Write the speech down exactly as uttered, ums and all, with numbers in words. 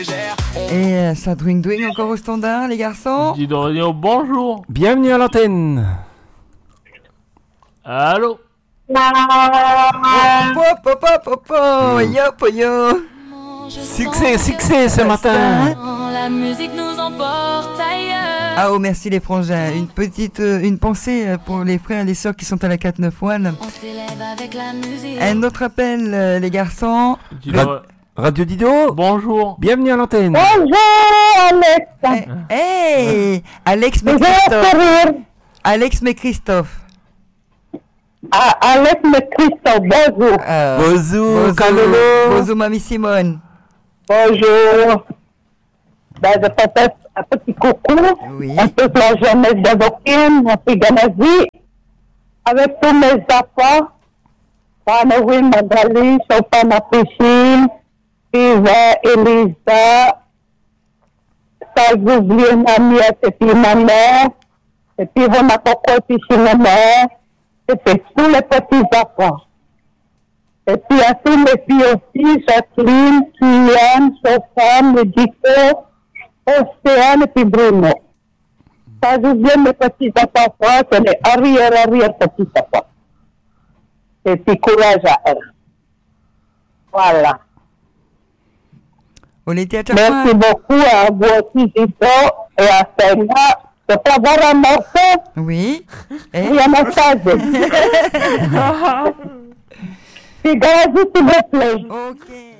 Et euh, ça dwing dwing encore au standard, les garçons. Dis donc, bonjour. Bienvenue à l'antenne. Allô. Pop, pop, pop, pop, pop, yo, yo. Succès, succès ce matin. La musique nous emporte ailleurs. Ah oh, merci les frangins. Une petite, euh, une pensée pour les frères et les sœurs qui sont à la quatre neuf un. On s'élève avec la musique. Un autre appel, euh, les garçons. Ra- Radio Dido. Bonjour. Bienvenue à l'antenne. Bonjour Alex. Hey, hey Alex mais Je vais Christophe. sourire. Alex mais Christophe. Ah, Alex mais Christophe, bonjour. Euh, Bonjour, Calolo. Bonjour, mamie Simone. Bonjour. Ben, je passe un petit coucou. Oui. Un peu de la jeunesse d'Avokin, un peu d'Anazie. Avec tous mes enfants. Panawin, Magali, Chopin, Piscine, Eva, Elisa. Ça, j'oublie un ami, et puis ma mère. Et puis, on a encore et puis chez ma mère. Et puis, tous les petits enfants. Et puis, à tous les filles aussi, Jacqueline, Kylian, Sophane, Médico, Océane et puis Bruno. Ça, j'oublie mes petits enfants, c'est les arrière, arrière petits enfants. Et puis, courage à eux. Voilà. On était à Merci beaucoup à vous aussi, Gito, et à Senna. Je peux avoir un morceau? Oui. Et il y en a ça. Puis, gardez, s'il vous plaît. Ok.